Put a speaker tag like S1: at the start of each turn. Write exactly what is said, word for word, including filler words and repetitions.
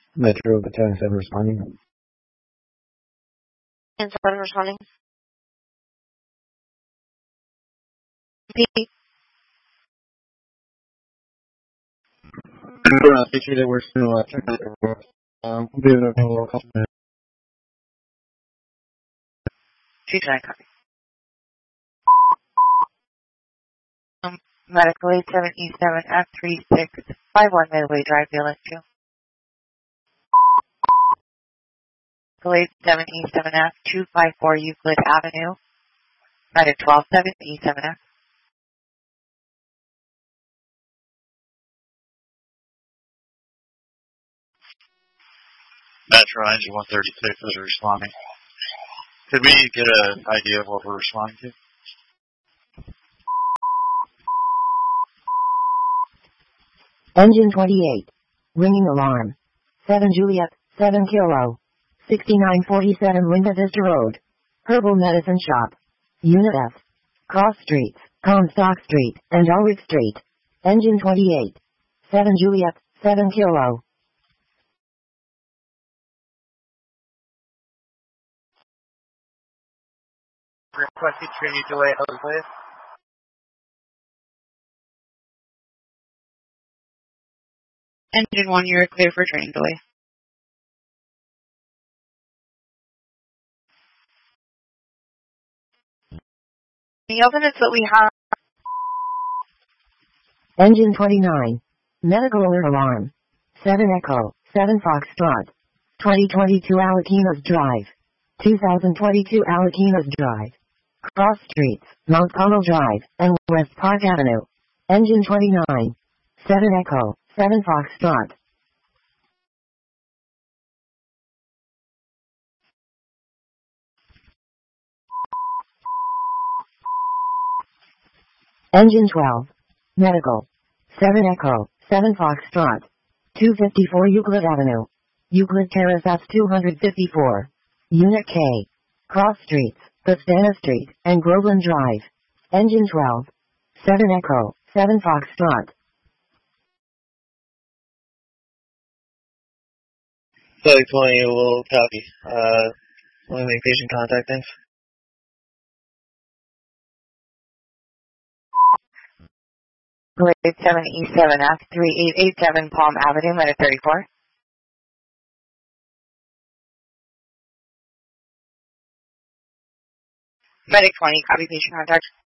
S1: Metro ten seven responding.
S2: ten seven responding. Repeat.
S1: Uh, feature that we're still uh, checking out the work. Um, we'll be able to a couple minutes.
S2: two nine copy. Um, Medical eight seven E seven F three six five one Midway Drive, B L S two. Medical eight seven E seven F two five four Euclid Avenue. Medic twelve seven E seven F.
S3: Metro Engine one thirty-six is responding. Could we get an idea of what we're responding to?
S4: Engine twenty-eight. Ringing alarm. seven Juliet, seven Kilo. sixty-nine forty-seven Linda Vista Road. Herbal Medicine Shop. Unit F. Cross Streets, Comstock Street, and Ulrich Street. Engine twenty-eight. seven Juliet, seven Kilo.
S2: Requested Trinity delay, please. Engine one, you're clear for training delay. The evidence that we have.
S4: Engine twenty-nine. Medical alert alarm. seven Echo, seven Foxtrot. twenty twenty-two Alaquinas Drive. two thousand twenty-two Alaquinas Drive. Cross Streets, Mount Carmel Drive, and West Park Avenue. Engine twenty-nine. seven Echo, seven Foxtrot. Engine twelve. Medical. seven Echo, seven Foxtrot. two fifty-four Euclid Avenue. Euclid Terrace F two fifty-four. Unit K. Cross Streets, Pastana Street, and Groveland Drive. Engine twelve. seven Echo, seven Foxtrot.
S5: Flight twenty will copy. Uh, let me make patient contact, thanks.
S2: eight seven E seven F three eight eight seven Palm Avenue, Medic thirty-four. Medic twenty, copy patient contact.